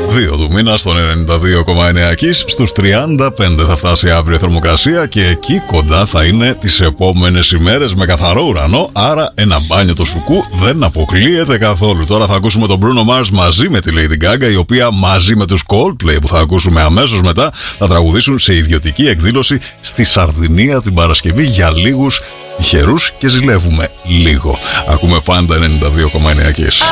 2 του μήνα στον 92,9 Kiss. Στους 35 θα φτάσει αύριο η θερμοκρασία και εκεί κοντά θα είναι τις επόμενες ημέρες με καθαρό ουρανό. Άρα ένα μπάνιο το σουκού δεν αποκλείεται καθόλου. Τώρα θα ακούσουμε τον Bruno Mars μαζί με τη Lady Gaga, η οποία μαζί με τους Coldplay που θα ακούσουμε αμέσως μετά θα τραγουδήσουν σε ιδιωτική εκδήλωση στη Σαρδινία την Παρασκευή για λίγους τυχερούς και ζηλεύουμε λίγο. Ακούμε πάντα 92,9 Kiss.